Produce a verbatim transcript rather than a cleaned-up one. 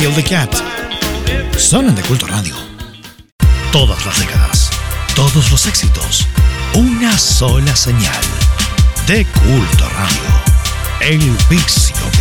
Kill the Cat. Sonan de Culto Radio. Todas las décadas, todos los éxitos, una sola señal. De Culto Radio. El vicio de